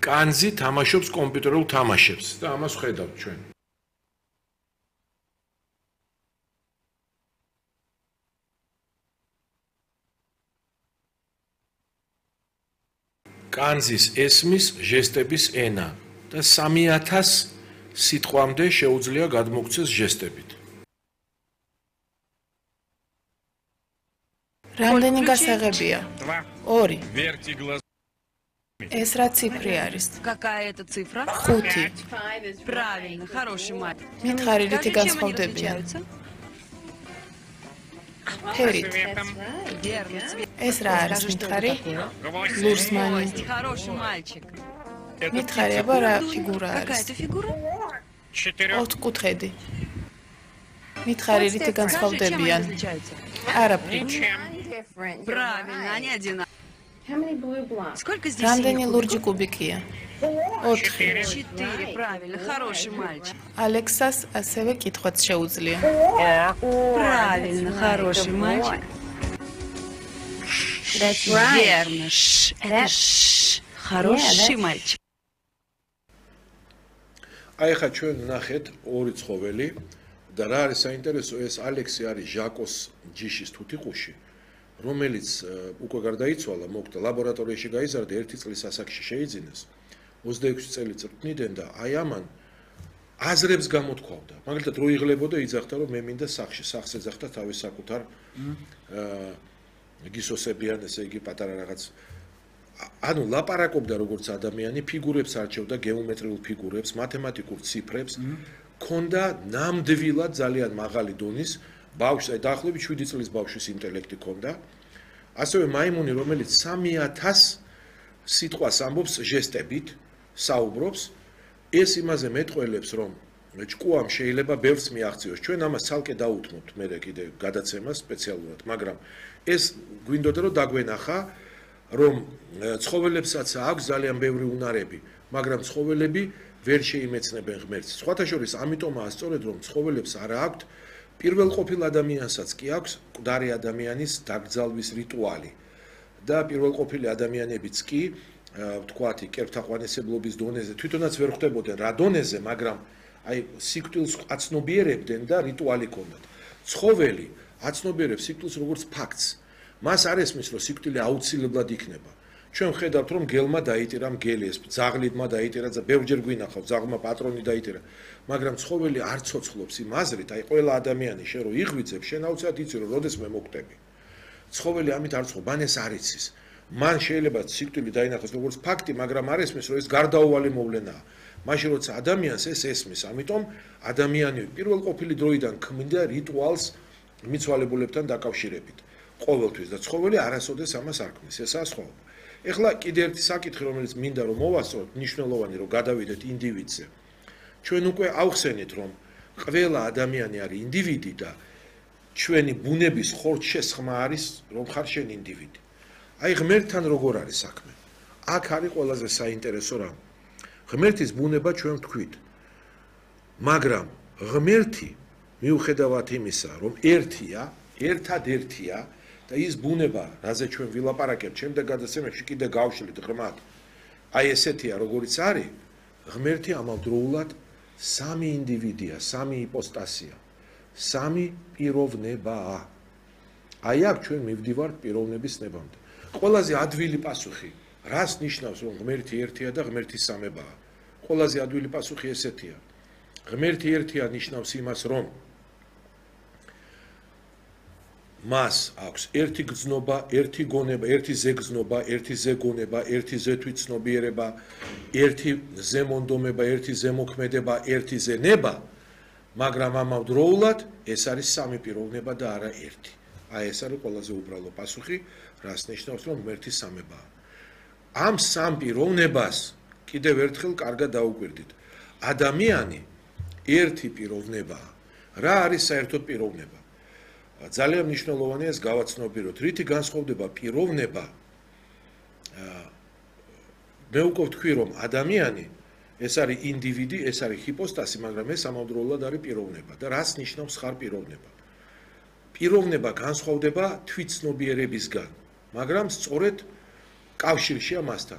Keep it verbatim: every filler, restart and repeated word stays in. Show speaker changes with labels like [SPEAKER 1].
[SPEAKER 1] კანძი თამაშობს კომპიუტერულ თამაშებს და ამას ხედავთ ჩვენ. კანძის ესმის ჟესტების ენა და სამი ათას სიტყვამდე შეუძლია გადმოგვცეს ჟესტებით.
[SPEAKER 2] რამდენი გასაღებია? ორი. ეს რა ციფრი არის?
[SPEAKER 3] Какая это цифра?
[SPEAKER 2] ხუთი.
[SPEAKER 3] Правильно, хороший мальчик.
[SPEAKER 2] მითხარი რითი განსხვავდებიან? ფერით.
[SPEAKER 3] Верно, цвет.
[SPEAKER 2] ეს რა არის მითხარი? ლურსმანი.
[SPEAKER 3] Хороший мальчик.
[SPEAKER 2] მითხარი აბა რა ფიგურა
[SPEAKER 3] Какая
[SPEAKER 2] არის?
[SPEAKER 3] это фигура?
[SPEAKER 2] ოთხკუთხედი. მითხარი რითი
[SPEAKER 3] Скажи, чем они
[SPEAKER 2] განსხვავდებიან?
[SPEAKER 3] отличаются?
[SPEAKER 2] არაფრით.
[SPEAKER 3] Правильно, они одинаковые. Сколько здесь
[SPEAKER 2] რამდენი
[SPEAKER 3] синих
[SPEAKER 2] ლურჯი
[SPEAKER 3] кубиков?
[SPEAKER 2] კუბიკია? ოთხი.
[SPEAKER 3] Четыре, правильно, хороший мальчик.
[SPEAKER 2] ალექსას ასევე კითხვაც შეუძლია.
[SPEAKER 3] Правильно, хороший мальчик. Верно, ш, это ш, хороший мальчик.
[SPEAKER 1] აი ხა ჩვენ ნახეთ ორი ცხოველი და რა არის საინტერესო, ეს ალექსი არის ჟაკოს ჯიშის თუთიყუში, რომელიც უკვე გარდაიცვალა, მოკვდა ლაბორატორიაში გაიზარდა, ერთი წლის ასაკში შეიძინეს, ოცდაექვსი წელი წვრთნიდან და აი ამან აზრებს გამოთქვავდა. მაგალითად რო იღლებოდა იძახდა, რომ მე მინდა სახში, სახს ეძახდა თავის საკუთარ გისოსებიან, ესე იგი პატარა რაღაც ანუ ლაპარაკობდა როგორც ადამიანი, ფიგურებს არჩევდა, გეომეტრიულ ფიგურებს, მათემატიკურ ციფრებს, ქონდა ნამდვილად ძალიან მაღალი დონის ბავშვს, აი დაახლოებით შვიდი წლის ბავშვის ინტელექტი ქონდა. ასევე მაიმუნი, რომელიც სამი ათას სიტყვას ამბობს ჟესტებით, საუბრობს, ეს იმაზე მეტყველებს, რომ ჭკუამ შეიძლება ბევრს მიაღწიოს. ჩვენ ამას ცალკე დაუთმოთ მერე კიდე გადაცემას სპეციალურად, მაგრამ ეს გვინდოდა რომ დაგვენახა, რომ ცხოველებსაც აქვს ძალიან ბევრი უნარები, მაგრამ ცხოველები ვერ შეიმეცნებენ ღმერთს. სხვათა შორის ამიტომაა სწორედ რომ ცხოველებს არ აქვთ პირველ ყოფილ ადამიანსაც კი აქვს მკვდარი ადამიანის დაკრძალვის რიტუალი და პირველ ყოფილი ადამიანებიც კი ვთქვათი კერპთაყვანისებლობის დონეზე თვითონაც ვერ ხვდებოდნენ რა დონეზე, მაგრამ აი სიკვდილს აცნობიერებდნენ და რიტუალი ქონდათ. ცხოველი აცნობიერებს სიკვდილს როგორც ფაქტს. მას არ ესმის, რომ სიკვდილი აუცილებლად იქნება. ჩვენ ვხედავთ, რომ გელმა დაიტირა მგელი, ეს ძაღლიდმა დაიტირა, ბევრჯერ გვინახავთ, ძაღლმა პატრონი დაიტირა, მაგრამ ცხოველი არ ცოცხლობს იმ აზრით, აი ყველა ადამიანი შენ რო იღვიძებ, შენ აუცილებლად იცი, რომ როდესმე მოკვდები. ცხოველი ამით არ ცხობ, მან ეს არ იცის. მან შეიძლება სიკვდილი დაინახოს როგორც ფაქტი, მაგრამ არ ესმის, რომ ეს გარდაუვალი მოვლენაა. მაშინ როცა ადამიანს ეს ესმის, ამიტომ ადამიანი პირველ ყოფილი დროიდან ქმნიდა რიტუალს მიცვალებულებთან დაკავშირებით. ყოველთვის და ცხოველი არასოდეს ამას არ ქმნის, ესაა სხვაობა. ეხლა კიდე ერთი საკითხი, რომელიც მინდა რომ მოვასწროთ, მნიშვნელოვანი რომ გადავიდეთ ინდივიდზე. ჩვენ უკვე ავხსენით, რომ ყველა ადამიანი არის ინდივიდი და ჩვენი ბუნების ხორცშესხმა არის, რომ ხარ შენ ინდივიდი. აი ღმერთთან როგორ არის საქმე? აქ არის ყველაზე საინტერესო რამ. ღმერთის ბუნება ჩვენ ვთქვით. მაგრამ ღმერთი მიუხედავად იმისა, რომ ერთია, ერთადერთია და ის ბუნება, რაზე ჩვენ ვილაპარაკებთ, შემდეგ გადაცემებში კიდე გავშლით ღრმად. აი ესეთია, როგორიც არის, ღმერთი ამავდროულად სამი ინდივიდია, სამი იპოსტასია, სამი პიროვნებაა. აი აქ ჩვენ მივდივართ პიროვნების ნებამდე. ყველაზე ადვილი პასუხი, რას ნიშნავს, რომ ღმერთი ერთია და ღმერთი სამებაა? ყველაზე ადვილი პასუხი ესეთია. ღმერთი ერთია ნიშნავს იმას, რომ მას აქვს ერთი გრძნობა, ერთი გონება, ერთი ზეგრძნობა, ერთი ზეგონება, ერთი ზეთვითცნობიერება, ერთი ზემონდომება, ერთი ზემოქმედება, ერთი ზენება, მაგრამ ამავდროულად ეს არის სამი პიროვნება და არა ერთი. აი ეს არის ყველაზე უბრალო პასუხი, რას ნიშნავს, რომ ღმერთი სამებაა. ამ სამ პიროვნებას კიდევ ერთხელ კარგად დაუკვირდით. ადამიანი ერთი პიროვნებაა. რა არის საერთოდ პიროვნება? ძალიან მნიშვნელოვანია ეს გავაცნობიეროთ, რითი განსხვავდება პიროვნება. მე უკვე ვთქვი, რომ ადამიანი ეს არის ინდივიდი, ეს არის ჰიპოსტასი, მაგრამ ეს ამავდროულად არის პიროვნება და რას ნიშნავს ხარ პიროვნება? პიროვნება განსხვავდება თვითცნობიერებისგან, მაგრამ სწორედ კავშირშია მასთან.